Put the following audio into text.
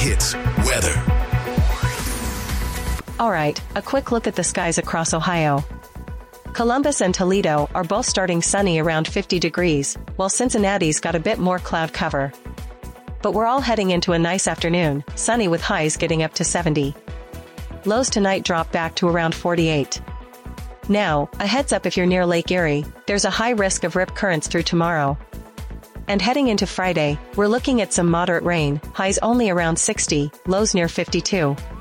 Hits weather. All right, a quick look at the skies across Ohio. Columbus and Toledo are both starting sunny around 50 degrees, while Cincinnati's got a bit more cloud cover. But we're all heading into a nice afternoon, sunny with highs getting up to 70. Lows tonight drop back to around 48. Now, a heads up if you're near Lake Erie, there's a high risk of rip currents through tomorrow. And heading into Friday, we're looking at some moderate rain, highs only around 60, lows near 52.